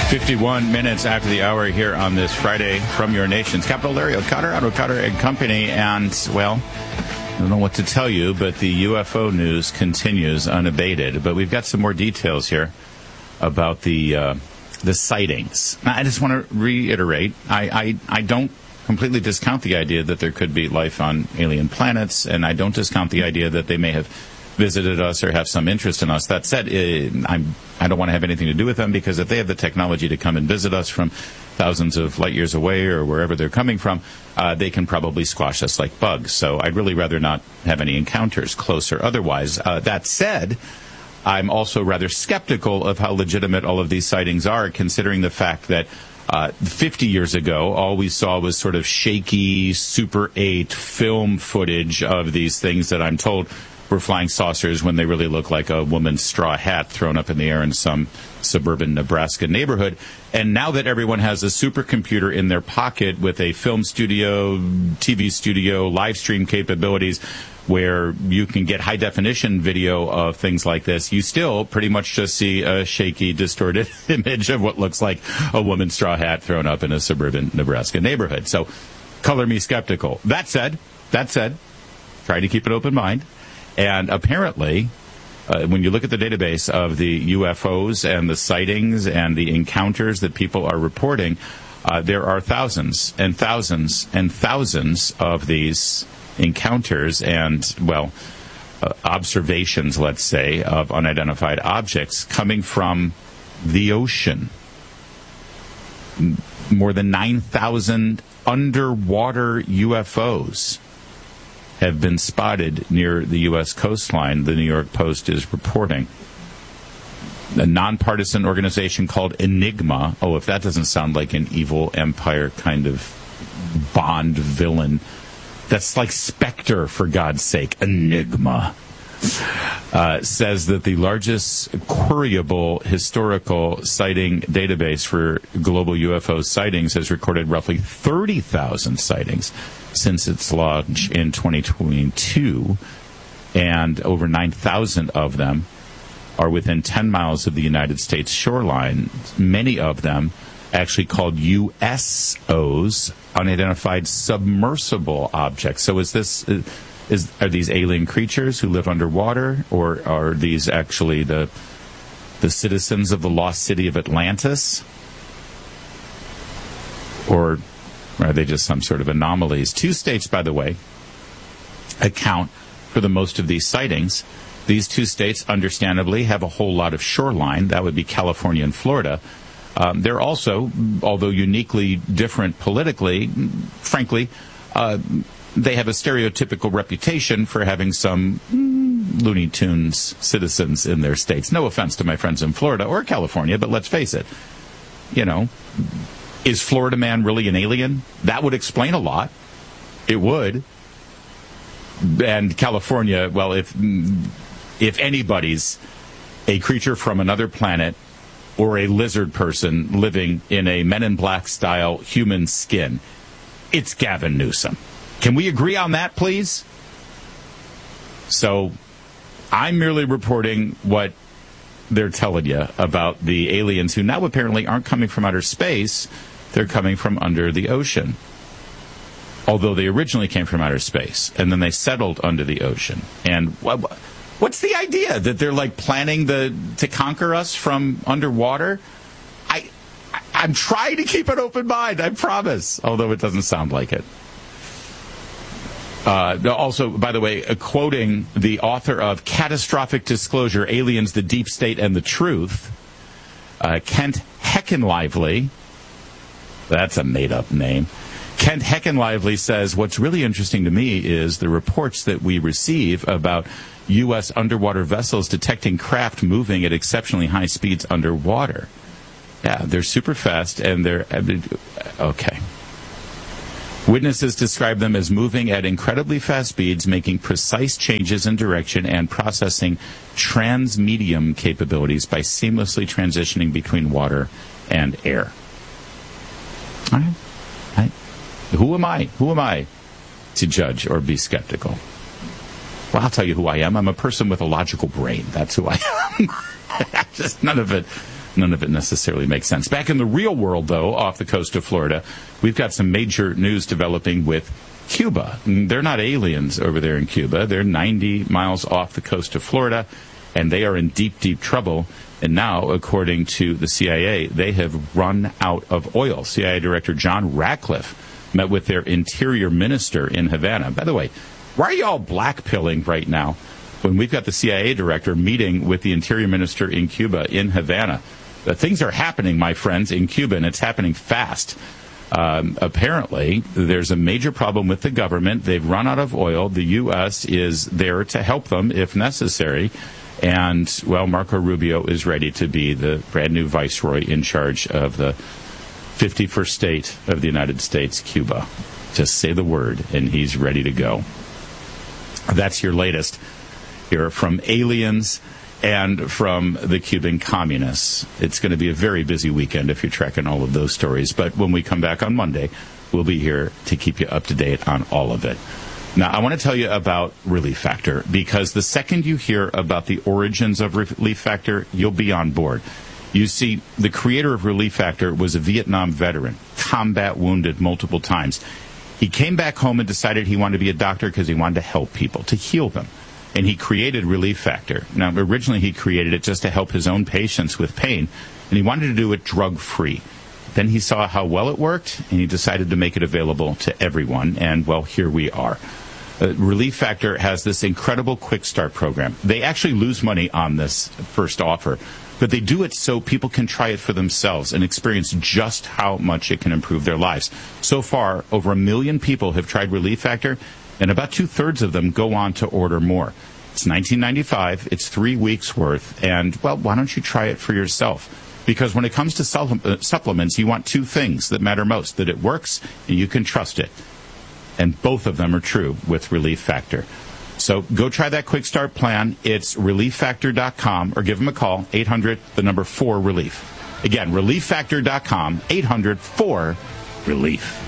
51 minutes after the hour here on this Friday from your nation's capital, Larry O'Connor, O'Connor and Company. And, well, I don't know what to tell you, but the UFO news continues unabated. But we've got some more details here about the sightings. Now, I just want to reiterate, I don't completely discount the idea that there could be life on alien planets, and I don't discount the idea that they may have visited us or have some interest in us. That said, I don't want to have anything to do with them, because if they have the technology to come and visit us from thousands of light years away or wherever they're coming from, they can probably squash us like bugs. So I'd really rather not have any encounters, close or otherwise. That said, I'm also rather skeptical of how legitimate all of these sightings are, considering the fact that 50 years ago, all we saw was sort of shaky Super 8 film footage of these things that I'm told were flying saucers when they really look like a woman's straw hat thrown up in the air in some suburban Nebraska neighborhood. And now that everyone has a supercomputer in their pocket with a film studio, TV studio, live stream capabilities, where you can get high-definition video of things like this, you still pretty much just see a shaky, distorted image of what looks like a woman's straw hat thrown up in a suburban Nebraska neighborhood. So, color me skeptical. That said, try to keep an open mind. And apparently, when you look at the database of the UFOs and the sightings and the encounters that people are reporting, there are thousands and thousands and thousands of these encounters and, well, observations, let's say, of unidentified objects coming from the ocean. More than 9,000 underwater UFOs have been spotted near the U.S. coastline, the New York Post is reporting. A nonpartisan organization called Enigma. Oh, if that doesn't sound like an evil empire kind of Bond villain. That's like Spectre, for God's sake. Enigma. Says that the largest queryable historical sighting database for global UFO sightings has recorded roughly 30,000 sightings since its launch in 2022, and over 9,000 of them are within 10 miles of the United States shoreline, many of them actually called USOs, unidentified submersible objects. So are these alien creatures who live underwater, or are these actually the citizens of the lost city of Atlantis? Or are they just some sort of anomalies? 2 states, by the way, account for the most of these sightings. These 2 states, understandably, have a whole lot of shoreline. That would be California and Florida. They're also, although uniquely different politically, frankly, they have a stereotypical reputation for having some Looney Tunes citizens in their states. No offense to my friends in Florida or California, but let's face it, is Florida man really an alien? That would explain a lot. It would. And California, well, if anybody's a creature from another planet or a lizard person living in a Men in Black style human skin, it's Gavin Newsom. Can we agree on that, please? So I'm merely reporting what they're telling you about the aliens who now apparently aren't coming from outer space. They're coming from under the ocean. Although they originally came from outer space, and then they settled under the ocean. And what's the idea? That they're like planning to conquer us from underwater? I'm trying to keep an open mind, I promise, although it doesn't sound like it. Also, by the way, quoting the author of Catastrophic Disclosure, Aliens, the Deep State, and the Truth, Kent Heckenlively. That's a made-up name. Kent Heckenlively says, what's really interesting to me is the reports that we receive about U.S. underwater vessels detecting craft moving at exceptionally high speeds underwater. Yeah, they're super fast, and they're... Okay. Witnesses describe them as moving at incredibly fast speeds, making precise changes in direction, and processing transmedium capabilities by seamlessly transitioning between water and air. All right. Who am I? Who am I to judge or be skeptical? Well, I'll tell you who I am. I'm a person with a logical brain. That's who I am. Just none of it none of it necessarily makes sense. Back in the real world, though, off the coast of Florida, we've got some major news developing with Cuba. They're not aliens over there in Cuba. They're 90 miles off the coast of Florida, and they are in deep, deep trouble. And now, according to the CIA, they have run out of oil. CIA Director John Ratcliffe met with their interior minister in Havana. By the way, why are you all blackpilling right now when we've got the CIA director meeting with the interior minister in Cuba in Havana? Things are happening, my friends, in Cuba, and it's happening fast. Apparently, there's a major problem with the government. They've run out of oil. The U.S. is there to help them if necessary. And, well, Marco Rubio is ready to be the brand new viceroy in charge of the 51st state of the United States, Cuba. Just say the word, and he's ready to go. That's your latest here from aliens and from the Cuban communists. It's going to be a very busy weekend if you're tracking all of those stories. But when we come back on Monday, we'll be here to keep you up to date on all of it. Now, I want to tell you about Relief Factor, because the second you hear about the origins of Relief Factor, you'll be on board. You see, the creator of Relief Factor was a Vietnam veteran, combat wounded multiple times. He came back home and decided he wanted to be a doctor because he wanted to help people, to heal them. And he created Relief Factor. Now, originally he created it just to help his own patients with pain, and he wanted to do it drug-free. Then he saw how well it worked, and he decided to make it available to everyone, and, well, here we are. Relief Factor has this incredible quick start program. They actually lose money on this first offer, but they do it so people can try it for themselves and experience just how much it can improve their lives. So far, over 1 million people have tried Relief Factor, and about 2/3 of them go on to order more. It's $19.95. It's 3 weeks worth, and, well, why don't you try it for yourself? Because when it comes to supplements, you want two things that matter most, that it works and you can trust it. And both of them are true with Relief Factor. So go try that quick start plan. It's ReliefFactor.com, or give them a call, 800-4-RELIEF. Again, ReliefFactor.com, 800-4-RELIEF.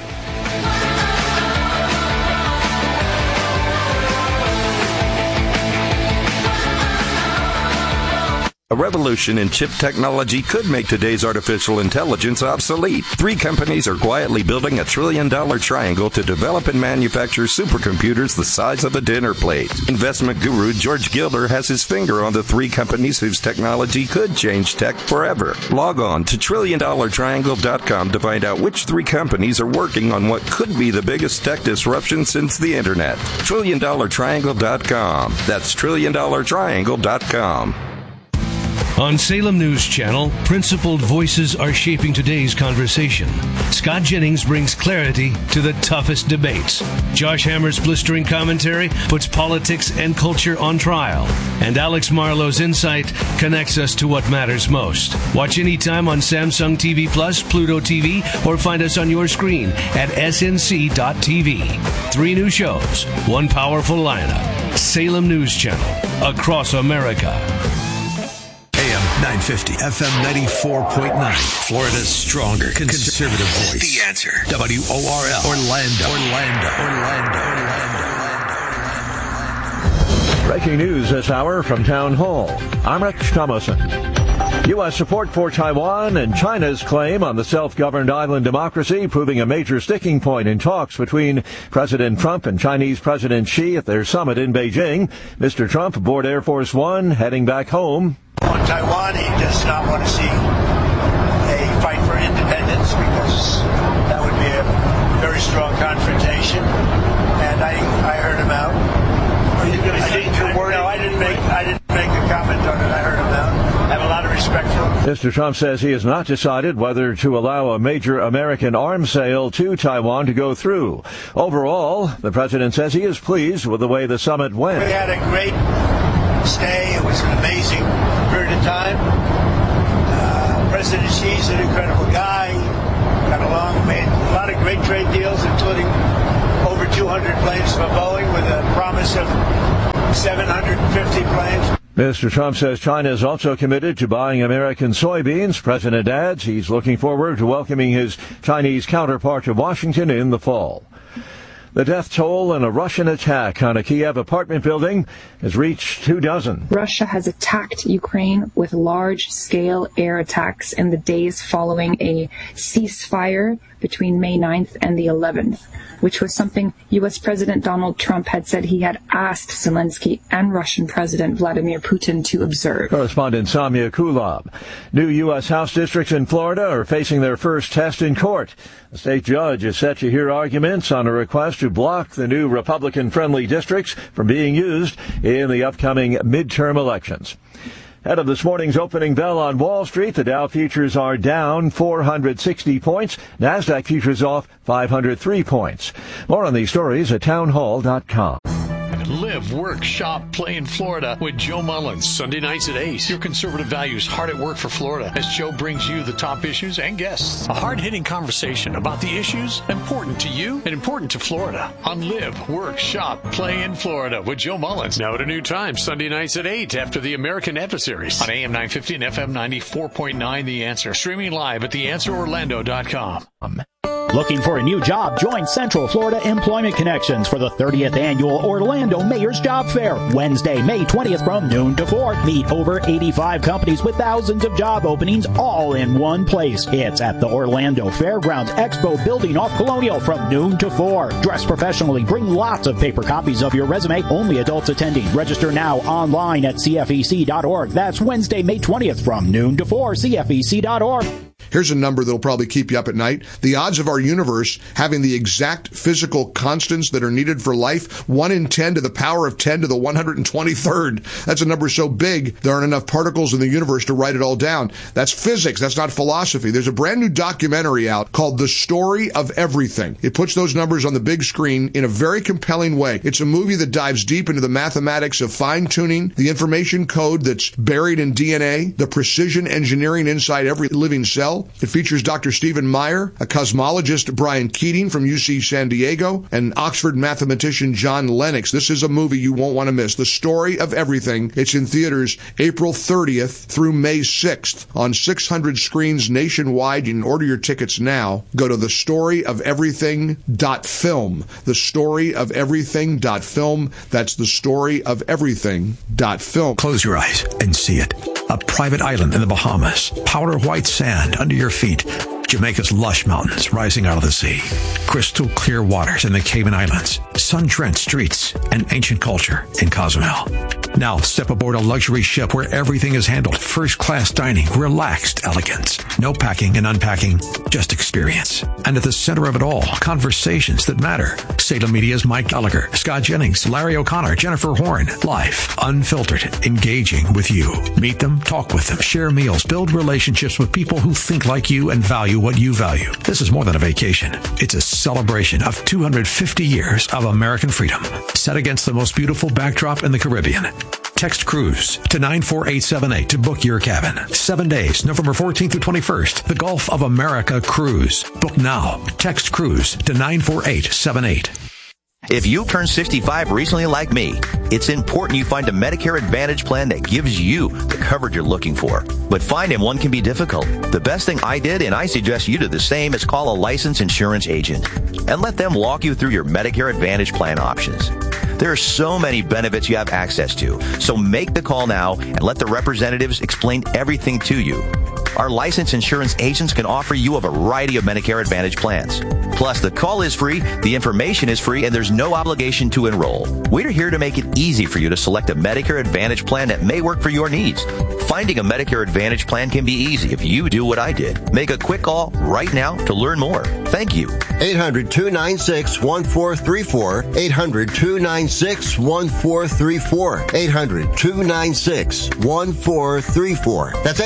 A revolution in chip technology could make today's artificial intelligence obsolete. 3 companies are quietly building a $1 trillion triangle to develop and manufacture supercomputers the size of a dinner plate. Investment guru George Gilder has his finger on the 3 companies whose technology could change tech forever. Log on to TrillionDollarTriangle.com to find out which 3 companies are working on what could be the biggest tech disruption since the Internet. TrillionDollarTriangle.com. That's TrillionDollarTriangle.com. On Salem News Channel, principled voices are shaping today's conversation. Scott Jennings brings clarity to the toughest debates. Josh Hammer's blistering commentary puts politics and culture on trial. And Alex Marlowe's insight connects us to what matters most. Watch anytime on Samsung TV Plus, Pluto TV, or find us on your screen at snc.tv. 3 new shows, 1 powerful lineup. Salem News Channel, across America. 950, FM 94.9, Florida's stronger conservative voice. The Answer. WORL, Orlando. Breaking news this hour from Town Hall. I'm Rich Thomason. U.S. support for Taiwan and China's claim on the self-governed island democracy proving a major sticking point in talks between President Trump and Chinese President Xi at their summit in Beijing. Mr. Trump aboard Air Force One, heading back home. On Taiwan, he does not want to see a fight for independence because that would be a very strong confrontation. And I heard him out. Are you going to say your word? No, I didn't make a comment on it. I heard him out. I have a lot of respect for him. Mr. Trump says he has not decided whether to allow a major American arms sale to Taiwan to go through. Overall, the president says he is pleased with the way the summit went. We had a great stay. It was an amazing period of time. President Xi's an incredible guy. Got along, made a lot of great trade deals, including over 200 planes for Boeing with a promise of 750 planes. Mr. Trump says China is also committed to buying American soybeans. President adds he's looking forward to welcoming his Chinese counterpart to Washington in the fall. The death toll in a Russian attack on a Kiev apartment building has reached 24. Russia has attacked Ukraine with large-scale air attacks in the days following a ceasefire between May 9th and the 11th, which was something U.S. President Donald Trump had said he had asked Zelensky and Russian President Vladimir Putin to observe. Correspondent Samia Kulab. New U.S. House districts in Florida are facing their first test in court. The state judge is set to hear arguments on a request to block the new Republican-friendly districts from being used in the upcoming midterm elections. Ahead of this morning's opening bell on Wall Street, the Dow futures are down 460 points. NASDAQ futures off 503 points. More on these stories at townhall.com. Live, work, shop, play in Florida with Joe Mullins. Sunday nights at 8. Your conservative values hard at work for Florida as Joe brings you the top issues and guests. A hard-hitting conversation about the issues important to you and important to Florida on Live, Work, Shop, Play in Florida with Joe Mullins. Now at a new time, Sunday nights at 8 after the American Adversaries on AM 950 and FM 94.9 The Answer. Streaming live at theanswerorlando.com. Looking for a new job? Join Central Florida Employment Connections for the 30th Annual Orlando Mayor's Job Fair. Wednesday, May 20th from noon to 4. Meet over 85 companies with thousands of job openings all in one place. It's at the Orlando Fairgrounds Expo Building off Colonial from noon to 4. Dress professionally. Bring lots of paper copies of your resume. Only adults attending. Register now online at CFEC.org. That's Wednesday, May 20th from noon to 4. CFEC.org. Here's a number that'll probably keep you up at night. The odds of our universe having the exact physical constants that are needed for life, 1 in 10 to the power of 10 to the 123rd. That's a number so big, there aren't enough particles in the universe to write it all down. That's physics. That's not philosophy. There's a brand new documentary out called The Story of Everything. It puts those numbers on the big screen in a very compelling way. It's a movie that dives deep into the mathematics of fine-tuning, the information code that's buried in DNA, the precision engineering inside every living cell. It features Dr. Stephen Meyer, a cosmologist Brian Keating from UC San Diego, and Oxford mathematician John Lennox. This is a movie you won't want to miss. The Story of Everything. It's in theaters April 30th through May 6th on 600 screens nationwide. You can order your tickets now. Go to thestoryofeverything.film. Thestoryofeverything.film. That's thestoryofeverything.film. Close your eyes and see it. A private island in the Bahamas. Powder white sand under your feet. Jamaica's lush mountains rising out of the sea. Crystal clear waters in the Cayman Islands. Sun-drenched streets and ancient culture in Cozumel. Now step aboard a luxury ship where everything is handled. First-class dining, relaxed elegance. No packing and unpacking, just experience. And at the center of it all, conversations that matter. Salem Media's Mike Gallagher, Scott Jennings, Larry O'Connor, Jennifer Horn. Live, unfiltered, engaging with you. Meet them, talk with them, share meals, build relationships with people who think like you and value what you value. This is more than a vacation. It's a celebration of 250 years of American freedom, set against the most beautiful backdrop in the Caribbean. Text Cruise to 94878 to book your cabin. 7 days, November 14th through 21st. The Gulf of America Cruise. Book now. Text Cruise to 94878. If you turned 65 recently like me, it's important you find a Medicare Advantage plan that gives you the coverage you're looking for. But finding one can be difficult. The best thing I did, and I suggest you do the same, is call a licensed insurance agent and let them walk you through your Medicare Advantage plan options. There are so many benefits you have access to, so make the call now and let the representatives explain everything to you. Our licensed insurance agents can offer you a variety of Medicare Advantage plans. Plus, the call is free, the information is free, and there's no obligation to enroll. We're here to make it easy for you to select a Medicare Advantage plan that may work for your needs. Finding a Medicare Advantage plan can be easy if you do what I did. Make a quick call right now to learn more. Thank you. 800-296-1434. 800-296-1434. 800-296-1434. That's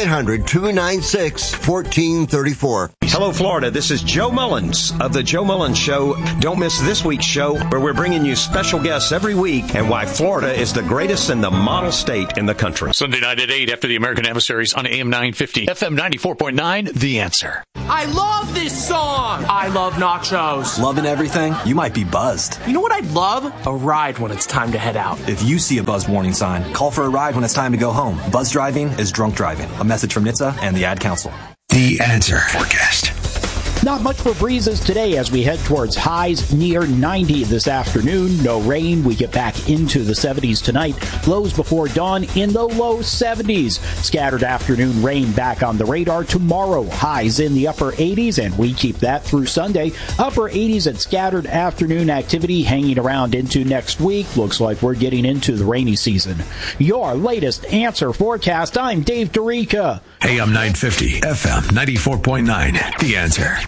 800-296-1434. Hello, Florida. This is Joe Mullins of The Joe Mullins Show. Don't miss this week's show, where we're bringing you special guests every week and why Florida is the greatest and the model state in the country. Sunday night at 8 after the American Adversaries on AM 950, FM 94.9, The Answer. I love this song. I love nachos. Loving everything? You might be buzzed. You know what I'd love? A ride when it's time to head out. If you see a buzz warning sign, call for a ride when it's time to go home. Buzz driving is drunk driving. A message from NHTSA and the Ad Council. The Answer Forecast. Not much for breezes today as we head towards highs near 90 this afternoon. No rain. We get back into the 70s tonight. Lows before dawn in the low 70s. Scattered afternoon rain back on the radar tomorrow. Highs in the upper 80s, and we keep that through Sunday. Upper 80s and scattered afternoon activity hanging around into next week. Looks like we're getting into the rainy season. Your latest Answer forecast. I'm Dave Dorica. AM 950, FM 94.9. The Answer.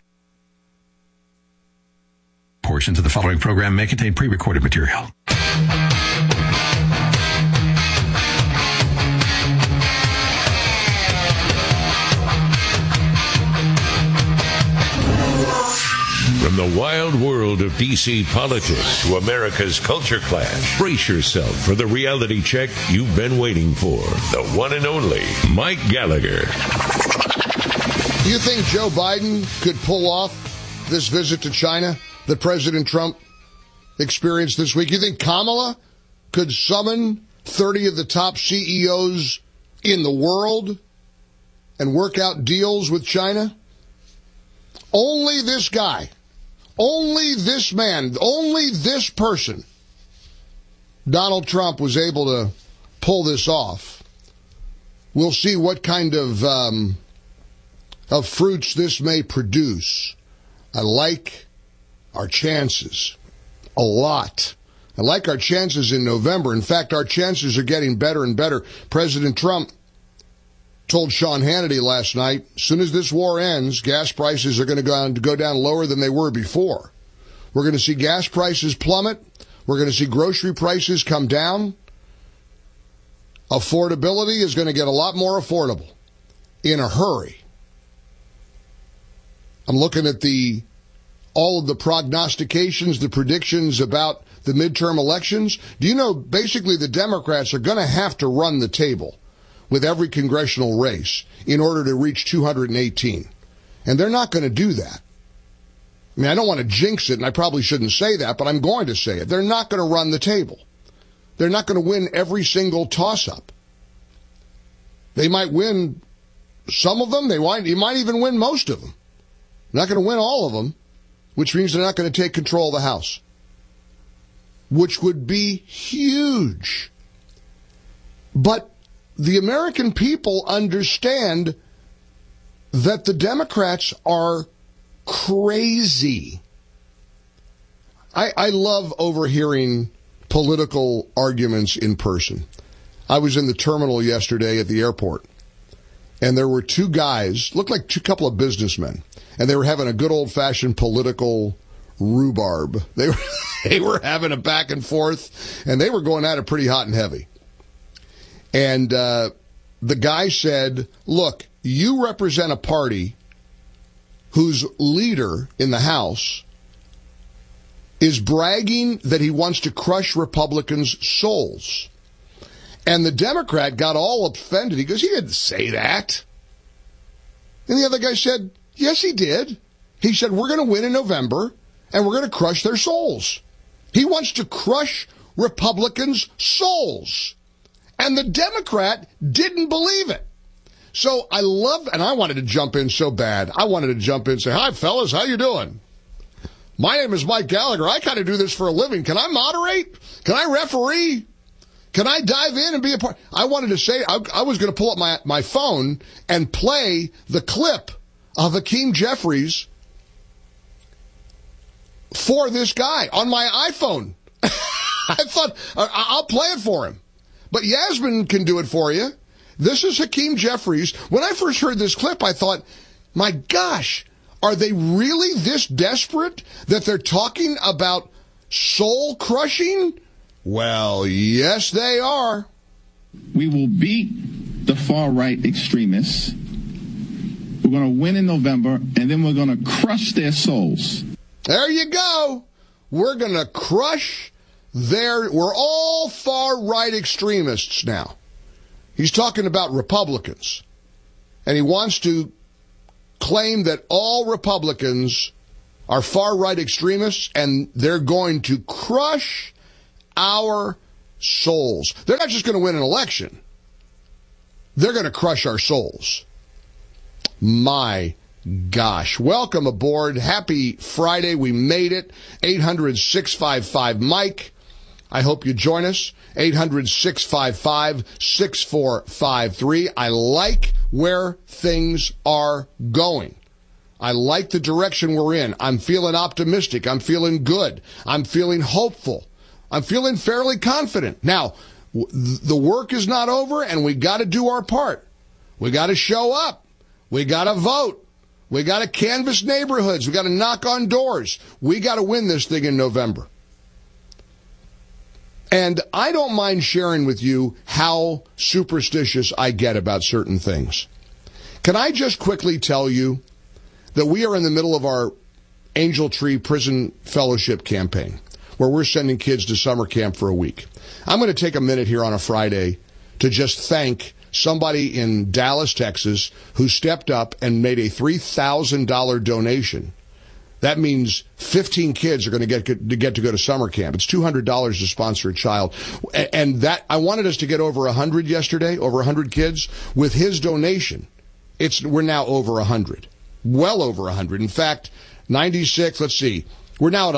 Portions of the following program may contain pre-recorded material. From the wild world of D.C. politics to America's culture clash, brace yourself for the reality check you've been waiting for. The one and only Mike Gallagher. Do you think Joe Biden could pull off this visit to China that President Trump experienced this week? You think Kamala could summon 30 of the top CEOs in the world and work out deals with China? Only this guy, only this man, only this person, Donald Trump, was able to pull this off. We'll see what kind of fruits this may produce. I like our chances a lot. I like our chances in November. In fact, our chances are getting better and better. President Trump told Sean Hannity last night, as soon as this war ends, gas prices are going to go down lower than they were before. We're going to see gas prices plummet. We're going to see grocery prices come down. Affordability is going to get a lot more affordable in a hurry. I'm looking at all of the prognostications, the predictions about the midterm elections. Do you know, basically the Democrats are going to have to run the table with every congressional race in order to reach 218. And they're not going to do that. I mean, I don't want to jinx it, and I probably shouldn't say that, but I'm going to say it. They're not going to run the table. They're not going to win every single toss-up. They might win some of them. You might even win most of them. They're not going to win all of them, which means they're not going to take control of the House, which would be huge. But the American people understand that the Democrats are crazy. I love overhearing political arguments in person. I was in the terminal yesterday at the airport, and there were two guys, looked like a couple of businessmen, and they were having a good old-fashioned political rhubarb. They were having a back and forth, and they were going at it pretty hot and heavy. And the guy said, look, you represent a party whose leader in the House is bragging that he wants to crush Republicans' souls. And the Democrat got all offended. He goes, he didn't say that. And the other guy said, yes, he did. He said, we're going to win in November, and we're going to crush their souls. He wants to crush Republicans' souls. And the Democrat didn't believe it. So I wanted to jump in so bad. I wanted to jump in and say, hi, fellas, how you doing? My name is Mike Gallagher. I kind of do this for a living. Can I moderate? Can I referee? Can I dive in and be a part? I wanted to say, I was going to pull up my phone and play the clip of Hakeem Jeffries for this guy on my iPhone. I thought, I'll play it for him. But Yasmin can do it for you. This is Hakeem Jeffries. When I first heard this clip, I thought, my gosh, are they really this desperate that they're talking about soul crushing? Well, yes, they are. We will beat the far-right extremists. We're going to win in November, and then we're going to crush their souls. There you go. We're going to crush we're all far-right extremists now. He's talking about Republicans. And he wants to claim that all Republicans are far-right extremists, and they're going to crush our souls. They're not just going to win an election. They're going to crush our souls. My gosh. Welcome aboard. Happy Friday. We made it. 800-655-MIKE. I hope you join us. 800-655-6453. I like where things are going. I like the direction we're in. I'm feeling optimistic. I'm feeling good. I'm feeling hopeful. I'm feeling fairly confident. Now, the work is not over, and we got to do our part. We got to show up. We got to vote. We got to canvass neighborhoods. We got to knock on doors. We got to win this thing in November. And I don't mind sharing with you how superstitious I get about certain things. Can I just quickly tell you that we are in the middle of our Angel Tree Prison Fellowship campaign, where we're sending kids to summer camp for a week. I'm going to take a minute here on a Friday to just thank somebody in Dallas, Texas, who stepped up and made a $3,000 donation. That means 15 kids are going to get to go to summer camp. It's $200 to sponsor a child. And that, I wanted us to get over 100 yesterday, over 100 kids. With his donation, we're now over 100. Well over 100. In fact, 96, let's see. We're now at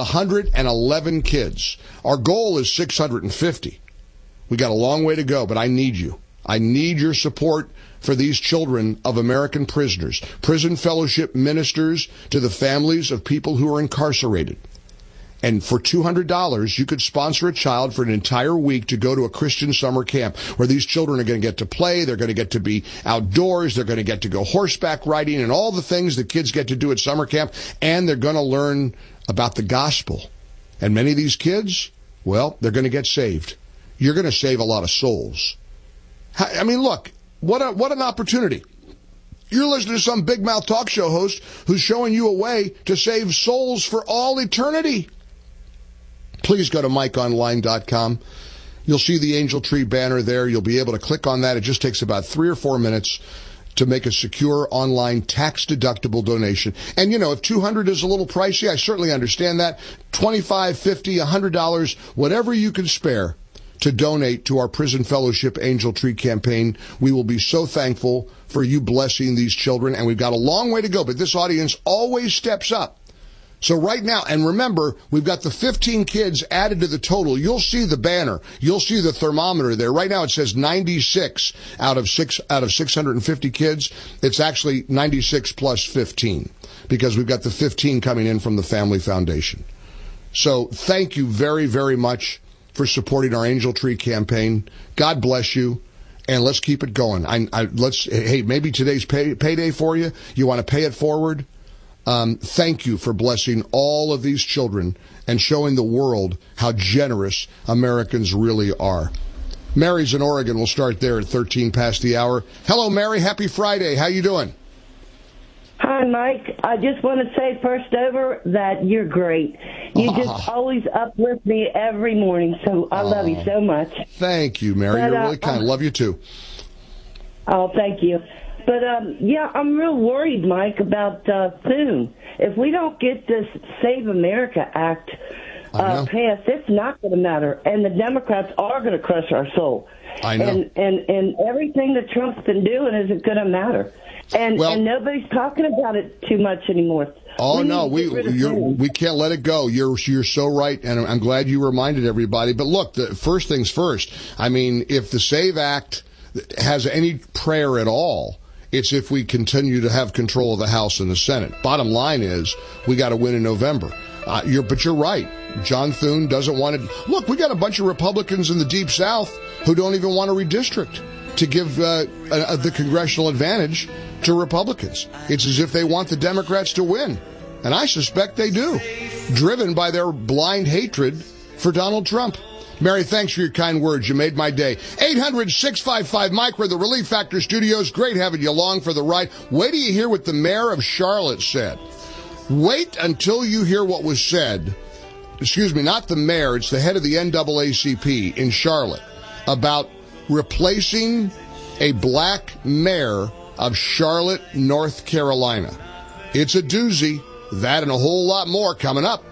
111 kids. Our goal is 650. We got a long way to go, but I need you. I need your support for these children of American prisoners. Prison Fellowship ministers to the families of people who are incarcerated. And for $200, you could sponsor a child for an entire week to go to a Christian summer camp where these children are going to get to play, they're going to get to be outdoors, they're going to get to go horseback riding and all the things that kids get to do at summer camp, and they're going to learn about the gospel. And many of these kids, well, they're going to get saved. You're going to save a lot of souls. I mean, look, what an opportunity. You're listening to some big mouth talk show host who's showing you a way to save souls for all eternity. Please go to MikeOnline.com. You'll see the Angel Tree banner there. You'll be able to click on that. It just takes about 3 or 4 minutes to make a secure online tax-deductible donation. And, you know, if $200 is a little pricey, I certainly understand that. $25, $50, $100, whatever you can spare to donate to our Prison Fellowship Angel Tree campaign. We will be so thankful for you blessing these children, and we've got a long way to go, but this audience always steps up. So right now, and remember, we've got the 15 kids added to the total. You'll see the banner. You'll see the thermometer there. Right now it says 96 out of 650 kids. It's actually 96 plus 15 because we've got the 15 coming in from the Family Foundation. So thank you very, very much for supporting our Angel Tree campaign. God bless you, and let's keep it going. Hey, maybe today's payday for you. You want to pay it forward? Thank you for blessing all of these children and showing the world how generous Americans really are. Mary's in Oregon. We'll start there at 13 past the hour. Hello, Mary. Happy Friday. How you doing? Hi, Mike. I just want to say first over that you're great. You just always uplift me every morning, so I love you so much. Thank you, Mary. You're really kind. Love you, too. Oh, thank you. But, yeah, I'm real worried, Mike, about soon. If we don't get this Save America Act passed, it's not going to matter. And the Democrats are going to crush our soul. I know. And everything that Trump's been doing isn't going to matter. And nobody's talking about it too much anymore. Oh, no, we can't let it go. You're so right, and I'm glad you reminded everybody. But look, the first things first. I mean, if the SAVE Act has any prayer at all, it's if we continue to have control of the House and the Senate. Bottom line is, we got to win in November. But you're right. John Thune doesn't want to. Look, we got a bunch of Republicans in the Deep South who don't even want to redistrict to give the congressional advantage to Republicans. It's as if they want the Democrats to win. And I suspect they do, driven by their blind hatred for Donald Trump. Mary, thanks for your kind words. You made my day. 800-655-MIKE. We're the Relief Factor Studios. Great having you along for the ride. Wait till you hear what the mayor of Charlotte said. Wait until you hear what was said. Excuse me, not the mayor. It's the head of the NAACP in Charlotte about replacing a black mayor of Charlotte, North Carolina. It's a doozy. That and a whole lot more coming up.